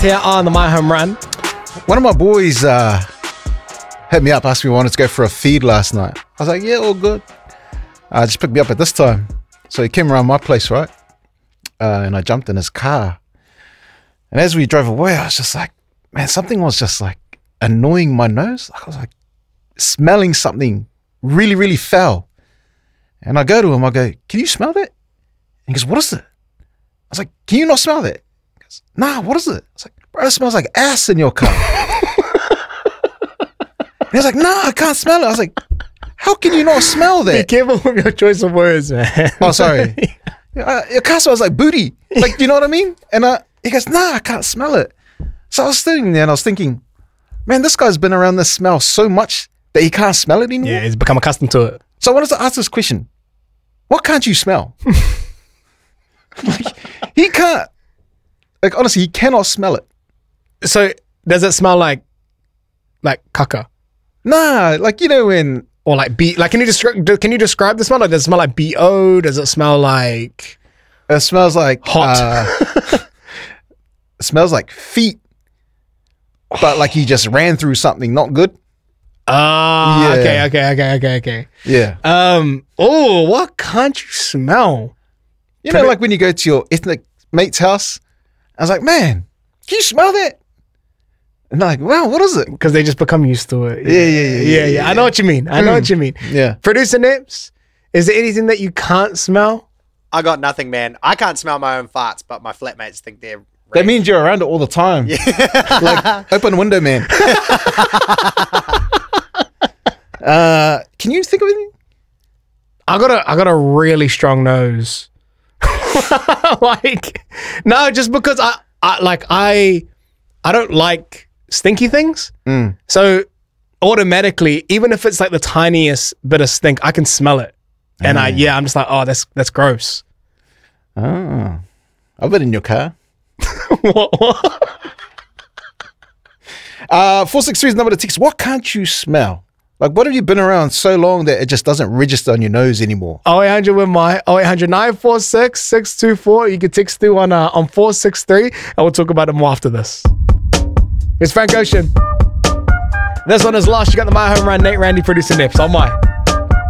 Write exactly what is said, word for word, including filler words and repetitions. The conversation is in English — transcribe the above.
here on the My Home Run. One of my boys uh, hit me up, asked me if I wanted to go for a feed last night. I was like, yeah, all good. Uh, just picked me up at this time. So he came around my place, right? Uh, and I jumped in his car. And as we drove away, I was just like, man, something was just like annoying my nose. I was like smelling something really, really foul. And I go to him, I go, can you smell that? And he goes, what is it? I was like, can you not smell that? He goes, nah, what is it? I was like, bro, it smells like ass in your car. He was like, nah, I can't smell it. I was like, how can you not smell that? Be careful with your choice of words, man. Oh, sorry. uh, your car smells like booty. Like, do you know what I mean? And uh, he goes, nah, I can't smell it. So I was sitting there and I was thinking, man, this guy's been around this smell so much that he can't smell it anymore. Yeah, he's become accustomed to it. So I wanted to ask this question. What can't you smell? Like, he can't, like, honestly, he cannot smell it. So does it smell like, like caca? Nah, like, you know, when, Or like B, like, can you describe, can you describe the smell? Like, does it smell like B O? Does it smell like it smells like hot? Uh, it smells like feet, but like he just ran through something not good. Ah, Yeah. okay, okay, okay, okay, okay. Yeah. Um, oh, what can't you smell? You know, like when you go to your ethnic mate's house, I was like, man, can you smell that? And they're like, wow, what is it? Because they just become used to it. Yeah, yeah, yeah, yeah, yeah. yeah, I know what you mean. I know what you mean. Yeah. Producer Nips, is there anything that you can't smell? I got nothing, man. I can't smell my own farts, but my flatmates think they're. That means you're around it all the time. Yeah. Like, open window, man. uh, can you think of anything? I got a, I got a really strong nose. Like, no, just because I, I like, I, I don't like stinky things. Mm. So automatically, even if it's like the tiniest bit of stink, I can smell it. And I, yeah, I'm just like, oh, that's, that's gross. Oh, I've been in your car. What, what? Uh, four six three is the number to text. What can't you smell? Like, what have you been around so long that it just doesn't register on your nose anymore? oh eight hundred with my oh eight hundred nine four six six two four. You can text through on uh, on four six three, and we'll talk about it more after this. It's Frank Ocean. This one is Lost. You got the My Home Run, Nate Randy, producer Nips on my.